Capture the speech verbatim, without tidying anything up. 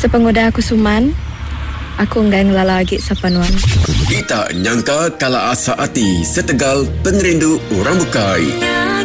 Sepengoda aku Suman, aku enggak ngelala lagi sapanuan. Kita nyangka kala asa hati setegal pengerindu orang bukai.